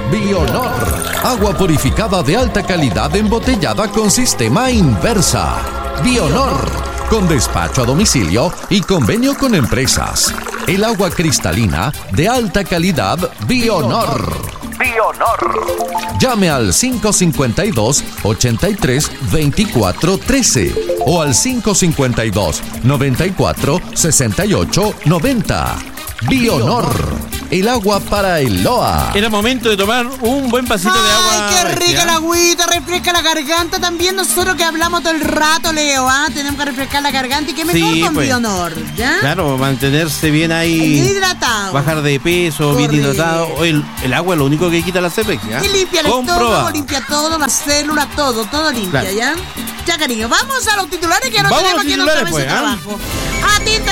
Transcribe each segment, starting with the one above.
Bionor, agua purificada de alta calidad embotellada con sistema inversa. Bionor, con despacho a domicilio y convenio con empresas. El agua cristalina de alta calidad Bionor. Llame al 552-83-2413 o al 552-94-68-90. Bionor, el agua para el Loa. Era momento de tomar un buen vasito de agua. ¡Ay, qué rica la agüita! Refresca la garganta también. Nosotros que hablamos todo el rato, Leo, tenemos que refrescar la garganta y qué mejor con pues, Bionor, ¿ya? Claro, mantenerse bien ahí. Hidratado. Bajar de peso, Correcto. bien hidratado. El agua es lo único que quita la sepexia. Y limpia el estómago, limpia todo, las células, todo limpia, Claro. ¿ya? Ya, cariño, vamos a los titulares que no Vamos tenemos a los que no titulares, sabe su pues, trabajo. Atento.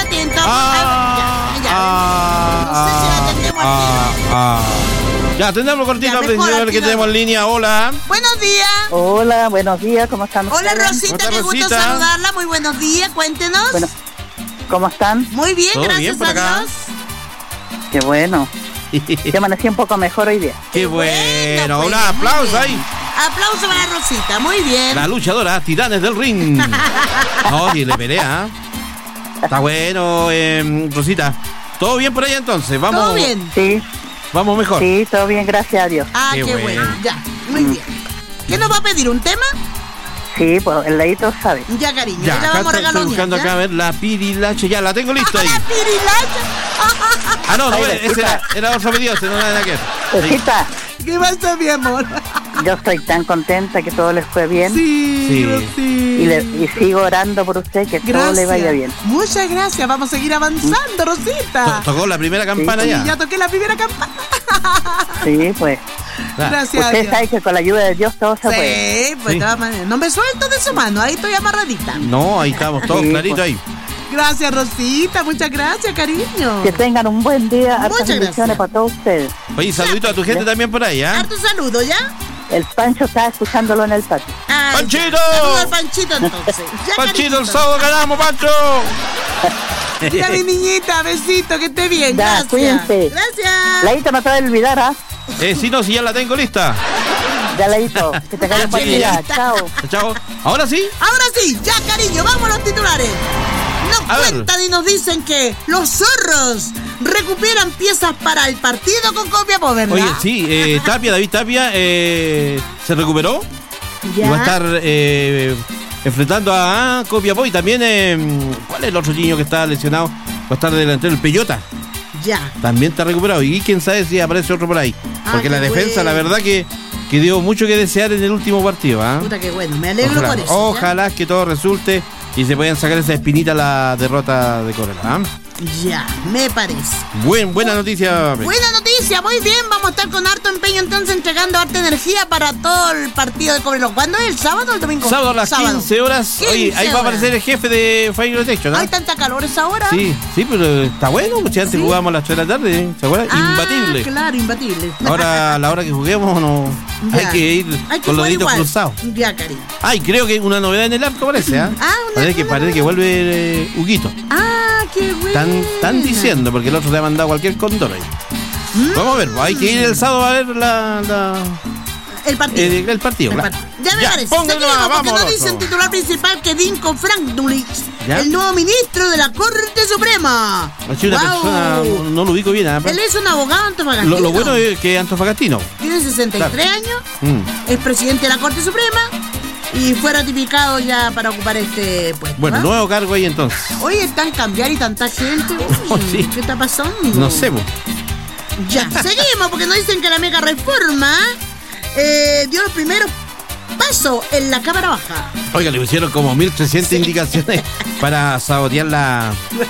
No sé si la atendemos al tiro. Ya, atendamos cortito Ya, al mejor principio al que tiro. tenemos en línea. Hola. Buenos días. Hola, buenos días, ¿cómo están Hola, ustedes? Rosita, Hola, qué gusto Rosita. saludarla. Muy buenos días, cuéntenos. Bueno, ¿cómo están? Muy bien, ¿Todo gracias bien por a acá? Dios. Qué bueno. Yo amanecí un poco mejor hoy día. Qué bueno. pues, Un muy aplauso bien. ahí. Aplauso para Rosita, muy bien. La luchadora, titanes del ring. No, y le pelea. Está bueno, Rosita. ¿Todo bien por ahí entonces? Vamos. ¿Todo bien? Sí, Vamos mejor. sí, todo bien, gracias a Dios. Ah, Qué qué bueno. bueno. Ya, muy bien. ¿Qué nos va a pedir? ¿Un tema? Sí, pues el ladito sabe. Ya, cariño. Ya, Ya le acá vamos a estoy regalar buscando acá a ver la pirilache. Ya, la tengo lista ahí. ¡La pirilacha! Ah, no, Ay, ese era otro pedido, ese no nada que ver. Rosita, ¿Qué pasa, mi amor? yo estoy tan contenta que todo les fue bien Sí. y sigo orando por usted que todo le vaya bien. Muchas gracias. Vamos a seguir avanzando, Rosita. Tocó la primera campana Sí, Y ya. ya toqué la primera campana. Sí, pues. Claro. Gracias a Usted Dios. sabe que con la ayuda de Dios todo se puede. Sí, pues Sí. de todas maneras. No me suelto de su mano, ahí estoy amarradita. No, ahí estamos todos Sí, claritos pues. ahí. Gracias, Rosita, muchas gracias, cariño. Que tengan un buen día, hartas Muchas bendiciones gracias. para todos ustedes. Oye, saludito a tu gente también por ahí, ¿ah? Harto saludo, ¿ya? El Pancho está escuchándolo en el patio. Ay, ¡Panchito! ya. Saludo al Panchito, entonces. Ya, Panchito, el cariñito. sábado ganamos, Pancho. Ya, mi niñita, besito, que esté bien. Ya, Gracias. cuídense. Gracias. Ladito, no te va a olvidar, ¿ah? Si no, si ya la tengo lista. Ya, Ladito, que te caiga un buen día. Chao. Chao. ¿Ahora sí? Ahora sí, ya, cariño, vamos a los titulares. A Nos ver. cuentan y nos dicen que los zorros recuperan piezas para el partido con Copiapó, ¿verdad? Oye, sí, David Tapia se recuperó Ya. y va a estar enfrentando a Copiapó y también, ¿cuál es el otro niño que está lesionado? Va a estar delantero, el Peyota. Ya. También está recuperado. Y quién sabe si aparece otro por ahí. Ah, Porque la qué defensa, bueno. la verdad que dio mucho que desear en el último partido. ¿Ah? Puta, que bueno, me alegro Ojalá, por eso. ¿ya? ojalá que todo resulte y se puedan sacar esa espinita a la derrota de Corela. ¿Ah? Ya, me parece. Buena noticia. Buena noticia, muy bien. Vamos a estar con harto empeño entonces entregando harta energía para todo el partido de Cobreloa. ¿Cuándo es? ¿El sábado o el domingo? Sábado a las 15 horas. Oye, 15 ahí va a horas. aparecer el jefe de Fire Protection, ¿no? Hay tanta calor esa hora. Sí, pero está bueno, porque antes ¿Sí? jugábamos a las 3 de la tarde, ¿se acuerdan? Imbatible. Claro, imbatible. Ahora, a la hora que juguemos, no Ya. hay que ir Hay que con los jugar deditos igual. cruzados. Ya, cariño. Ay, creo que hay una novedad en el arco, parece, ¿ah? Parece que vuelve Huguito. Ah, qué bueno. Están diciendo, porque el otro le ha mandado cualquier condor ahí. Vamos a ver, pues, hay que ir el sábado a ver El partido. el partido, El claro. partido. Ya me parece. pónganlo, Seguimos, porque vamos, nos dice el titular principal que Dinko Frank ¿Ya? el nuevo ministro de la Corte Suprema. Así una Guau. persona, no lo ubico bien, ¿ah? Él es un abogado antofagastino. Lo bueno es que es antofagastino. Tiene 63 años, Mm. es presidente de la Corte Suprema y fue ratificado ya para ocupar este puesto. Bueno, ¿ah? nuevo cargo ahí entonces. Hoy están cambiar y tanta gente. Uy, Sí. ¿Qué está pasando? No sé, pues. Ya, seguimos porque nos dicen que la mega reforma dio los primeros pasos en la Cámara Baja. Oiga, le pusieron como 1300 indicaciones para sabotear la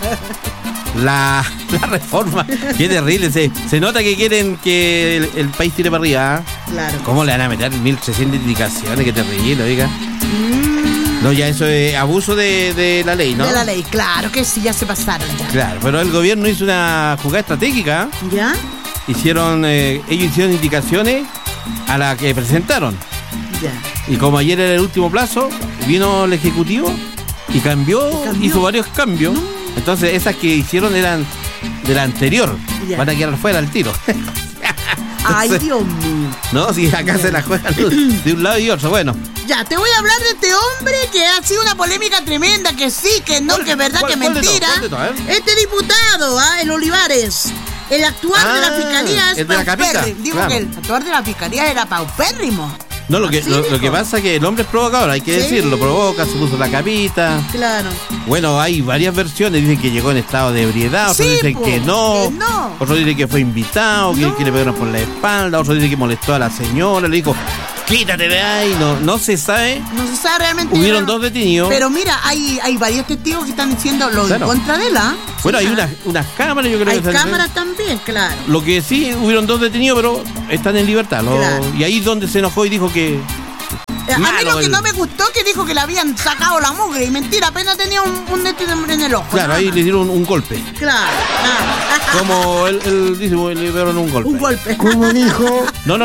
reforma. Qué terrible. Se nota que quieren que el país tire para arriba. ¿Ah? Claro. ¿Cómo le van a meter 1300 indicaciones? Qué terrible, oiga. No, ya eso es abuso de la ley, ¿no? De la ley, claro que sí, ya se pasaron ya. Claro, pero el gobierno hizo una jugada estratégica. ¿Ya? Ellos hicieron indicaciones a la que presentaron. Ya. Y como ayer era el último plazo, vino el Ejecutivo y cambió. Hizo varios cambios. Entonces esas que hicieron eran de la anterior. Ya. Van a quedar fuera al tiro. Ay, Dios mío. No, si acá se la juegan de un lado y otro, bueno. Ya, te voy a hablar de este hombre que ha sido una polémica tremenda, que sí, que no, que es verdad, que es mentira. Este diputado, el Olivares, el actuar de la fiscalía es paupérrimo. Digo que el actuar de la fiscalía era paupérrimo. No, lo que pasa es que el hombre es provocador, hay que decirlo, provoca, se puso la capita. Claro. Bueno, hay varias versiones, dicen que llegó en estado de ebriedad, otros dicen que no, otros dicen que fue invitado, que le pegaron por la espalda, otros dicen que molestó a la señora, le dijo, quítate de ahí, no se sabe. No se sabe realmente. Hubieron 2 detenidos. Pero mira, hay varios testigos que están diciendo lo en contra de la. Bueno, hay unas cámaras, yo creo hay que hay cámaras también, claro. Lo que sí, hubieron 2 detenidos, pero están en libertad. Claro. Y ahí es donde se enojó y dijo que... A mí lo que no me gustó que dijo que le habían sacado la mugre. Y mentira, apenas tenía un dedo en el ojo. Claro, ahí le dieron un golpe. Claro. Como él dice, le dieron un golpe. Un golpe. ¿Cómo dijo? No,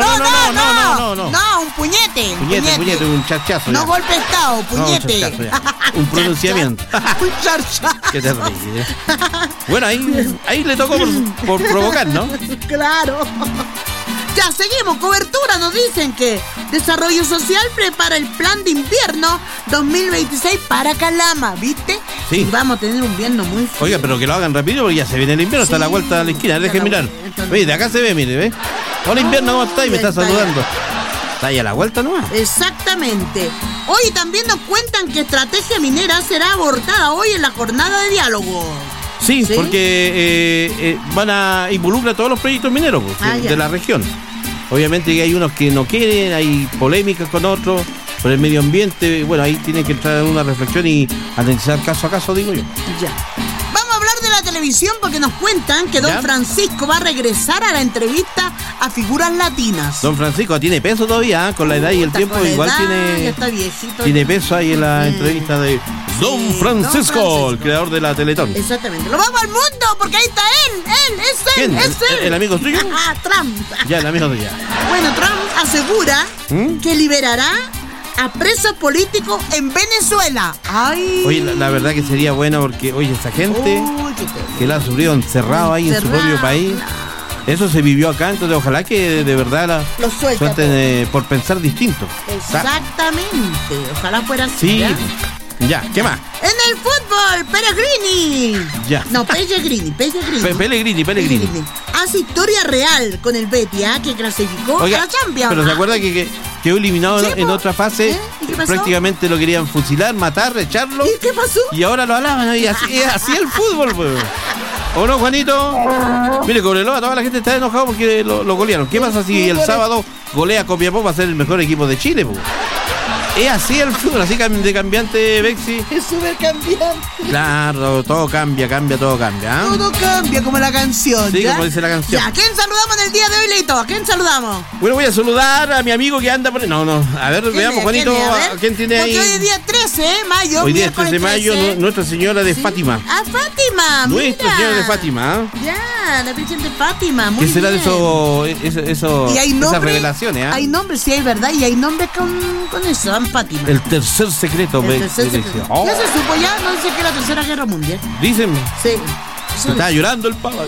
un puñete. Puñete, un charchazo. No golpe estado, puñete. No, un charchazo, un pronunciamiento. Un charchazo. Qué terrible. Bueno, ahí le tocó por provocar, ¿no? Claro. Ya, seguimos. Cobertura, nos dicen que Desarrollo Social prepara el plan de invierno 2026 para Calama, ¿viste? Sí. Y vamos a tener un invierno muy frío. Oiga, pero que lo hagan rápido porque ya se viene el invierno, sí, está a la vuelta de la esquina, dejen mirar. Oye, de acá se ve, mire, ¿ve? Hola, invierno, ¿cómo está? Y me está saludando. Está ahí a la vuelta nomás. Exactamente. Hoy también nos cuentan que Estrategia Minera será abortada hoy en la jornada de diálogo. Sí, porque van a involucrar todos los proyectos mineros de la región. Obviamente que hay unos que no quieren, hay polémicas con otros, por el medio ambiente. Bueno, ahí tienen que entrar en una reflexión y analizar caso a caso, digo yo. Ya. Vamos a hablar de la televisión porque nos cuentan que Don Francisco va a regresar a la entrevista a figuras latinas. Don Francisco tiene peso todavía, con la edad y el tiempo, igual edad, tiene. Ya está viejito. Tiene peso ahí en la entrevista de Don Francisco, el creador de la Teletón. Exactamente. Lo vamos al mundo porque ahí está él, es él, ¿quién? Es él. ¿El amigo suyo? Trump. Ya, el amigo suyo. Bueno, Trump asegura que liberará a presos políticos en Venezuela. Ay. Oye, la verdad que sería bueno porque, oye, esa gente que la ha sufrido encerrado ahí en su propio país, eso se vivió acá, entonces ojalá que de verdad lo suelten por pensar distinto. Exactamente, ojalá fuera así. Sí. Ya, ¿qué más? En el fútbol, Pellegrini. Ya. No, Pellegrini. Pellegrini. Hace historia real con el Betis, que clasificó a la Champions. Pero se acuerda que quedó eliminado en otra fase. Prácticamente lo querían fusilar, matar, echarlo. ¿Y qué pasó? Y ahora lo alaban, y así el fútbol, pues. ¿O no, Juanito? Mire, Cobreloa, toda la gente está enojada porque lo golearon. ¿Qué pasa si el sábado golea Copiapó para ser el mejor equipo de Chile, pues? Es así el fútbol, así de cambiante, Bexi. Es súper cambiante. Claro, todo cambia, todo cambia. Todo cambia, como la canción. Sí, como dice la canción. Ya, ¿a quién saludamos en el día de hoy, Leito? ¿A quién saludamos? Bueno, voy a saludar a mi amigo que anda por... No, a ver, veamos, Juanito, ¿a quién tiene ahí? Porque hoy es día 13 de mayo. Hoy día 13 de mayo, Nuestra Señora de Fátima. Ah, Fátima, Nuestra Señora de Fátima. Ya, la Virgen de Fátima, muy ¿Qué será bien. de eso? Y hay nombres, esas revelaciones, Hay nombres, sí, hay verdad, y hay nombres con eso, Fátima. El tercer secreto, Ya se supo ya, no sé qué, la Tercera Guerra Mundial. Dicen. Sí. Se está llorando el pavo.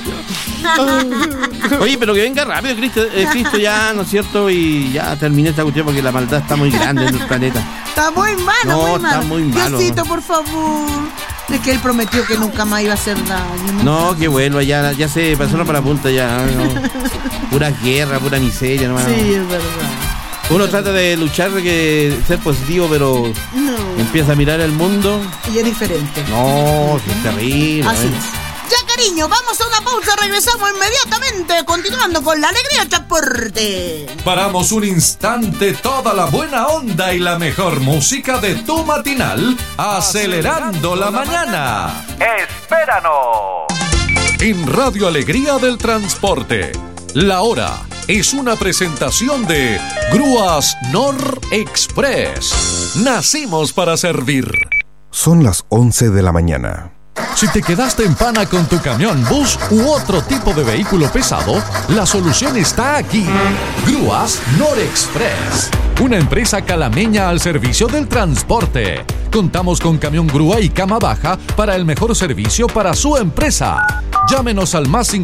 Oye, pero que venga rápido, Cristo ya, ¿no es cierto? Y ya terminé esta cuestión porque la maldad está muy grande en el planeta. Está muy malo, está muy malo. Diosito, por favor. Es que él prometió que nunca más iba a hacer daño. No, que vuelva, ya se pasaron para la punta ya. No. Pura guerra, pura miseria, no. Sí, es verdad. Uno trata de luchar, ser positivo, pero empieza a mirar el mundo. Y es diferente. No, es terrible. Así es. Ya, cariño, vamos a una pausa, regresamos inmediatamente, continuando con la alegría del transporte. Paramos un instante toda la buena onda y la mejor música de tu matinal, acelerando la mañana. ¡Espéranos! En Radio Alegría del Transporte, la hora es una presentación de Grúas Nor Express. Nacimos para servir. Son las 11 de la mañana. Si te quedaste en pana con tu camión, bus u otro tipo de vehículo pesado, la solución está aquí. Grúas Nor Express, una empresa calameña al servicio del transporte. Contamos con camión grúa y cama baja para el mejor servicio para su empresa. Llámenos al más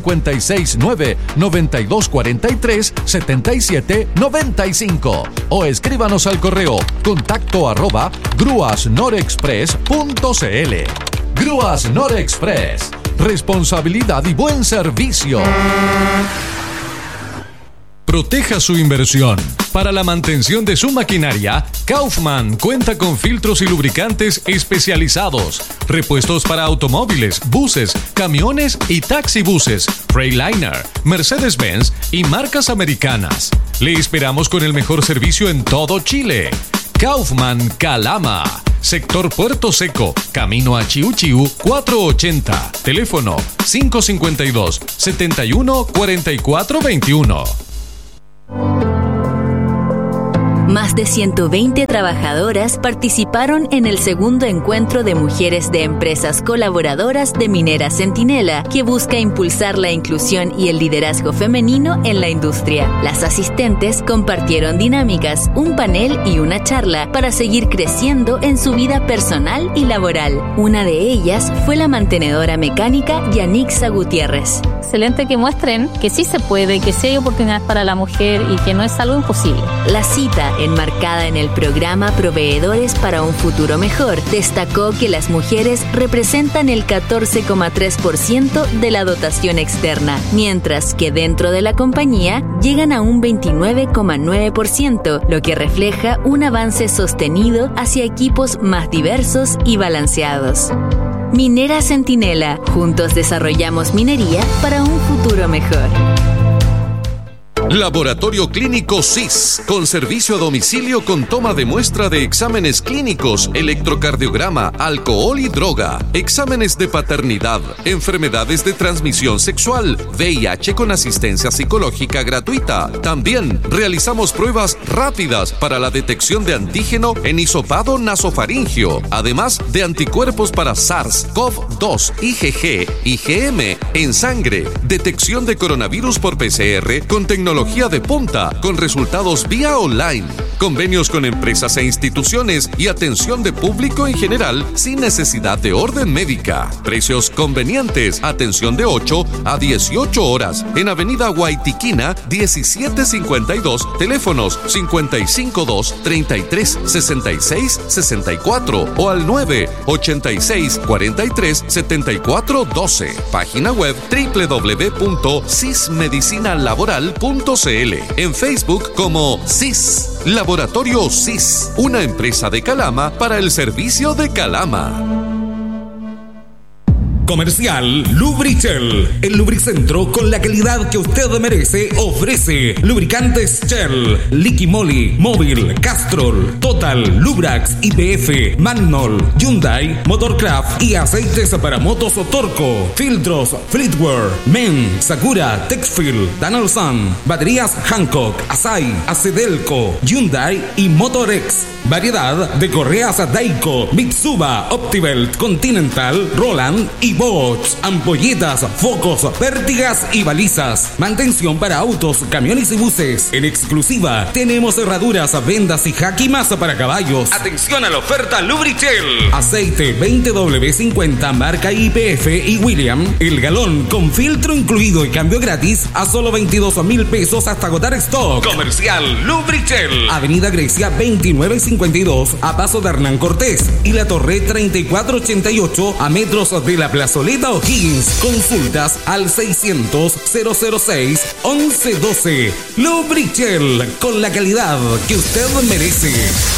569-9243-7795 o escríbanos al correo contacto@grúasnorexpress.cl. Grúas Norexpress. Responsabilidad y buen servicio. Proteja su inversión. Para la mantención de su maquinaria, Kaufman cuenta con filtros y lubricantes especializados, repuestos para automóviles, buses, camiones y taxibuses, Freightliner, Mercedes-Benz y marcas americanas. Le esperamos con el mejor servicio en todo Chile. Kaufman Calama, sector Puerto Seco, camino a Chiu Chiu 480, teléfono 552-714421. Más de 120 trabajadoras participaron en el segundo encuentro de mujeres de empresas colaboradoras de Minera Centinela, que busca impulsar la inclusión y el liderazgo femenino en la industria. Las asistentes compartieron dinámicas, un panel y una charla para seguir creciendo en su vida personal y laboral. Una de ellas fue la mantenedora mecánica Yanixa Gutiérrez. Excelente que muestren que sí se puede, que sí hay oportunidades para la mujer y que no es algo imposible. La cita, enmarcada en el programa Proveedores para un Futuro Mejor, destacó que las mujeres representan el 14,3% de la dotación externa, mientras que dentro de la compañía llegan a un 29,9%, lo que refleja un avance sostenido hacia equipos más diversos y balanceados. Minera Centinela, juntos desarrollamos minería para un futuro mejor. Laboratorio Clínico SIS, con servicio a domicilio con toma de muestra de exámenes clínicos, electrocardiograma, alcohol y droga, exámenes de paternidad, enfermedades de transmisión sexual, VIH con asistencia psicológica gratuita. También realizamos pruebas rápidas para la detección de antígeno en hisopado nasofaringio, además de anticuerpos para SARS-CoV-2, IgG, IgM en sangre, detección de coronavirus por PCR con tecnología de punta, con resultados vía online, convenios con empresas e instituciones y atención de público en general sin necesidad de orden médica. Precios convenientes, atención de 8 a 18 horas en Avenida Guaitiquina 1752, teléfonos 552-33-66-64 o al 986-43-74-12. Página web www.sismedicinalaboral.cl. En Facebook como SIS, Laboratorio SIS, una empresa de Calama para el servicio de Calama. Comercial Lubrichel, el lubricentro con la calidad que usted merece, ofrece lubricantes Shell, Liqui Moly, Móvil, Castrol, Total, Lubrax, IPF, Magnol, Hyundai, Motorcraft y aceites para motos Torco, filtros Fleetwear, Men, Sakura, Texfil, Danolsan, baterías Hancock, Asai, Acedelco, Hyundai y Motorex. Variedad de correas Daico, Mitsuba, Optibelt, Continental, Roland y Bosch. Ampolletas, focos, pértigas y balizas. Mantención para autos, camiones y buses. En exclusiva tenemos cerraduras, vendas y jaquimas para caballos. Atención a la oferta Lubrichel. Aceite 20W50 marca IPF y William. El galón con filtro incluido y cambio gratis a solo 22,000 pesos hasta agotar stock. Comercial Lubrichel. Avenida Grecia 2952 a paso de Hernán Cortés y la Torre 3488 a metros de la Plazoleta O'Higgins. Consultas al 600-006-1112. Lubrichel, con la calidad que usted merece.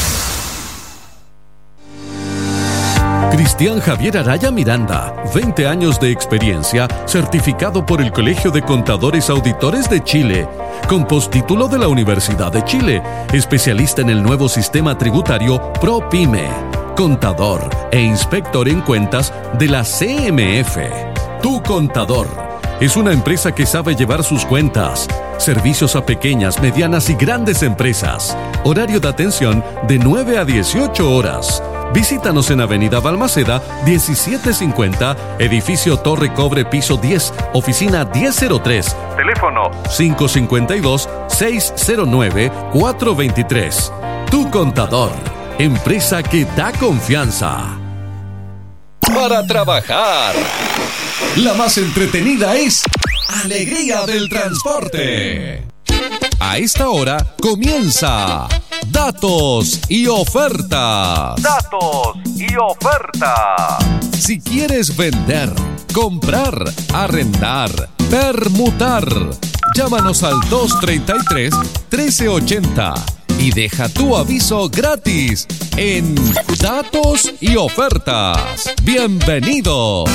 Cristian Javier Araya Miranda, 20 años de experiencia, certificado por el Colegio de Contadores Auditores de Chile, con postítulo de la Universidad de Chile, especialista en el nuevo sistema tributario ProPyme, contador e inspector en cuentas de la CMF. Tu Contador es una empresa que sabe llevar sus cuentas. Servicios a pequeñas, medianas y grandes empresas. Horario de atención de 9 a 18 horas. Visítanos en Avenida Balmaceda 1750, edificio Torre Cobre, piso 10, oficina 1003. Teléfono 552-609-423. Tu Contador, empresa que da confianza. Para trabajar, la más entretenida es Alegría del Transporte. A esta hora comienza Datos y Ofertas. Datos y ofertas. Si quieres vender, comprar, arrendar, permutar, llámanos al 233-1380 y deja tu aviso gratis en Datos y Ofertas. ¡Bienvenidos!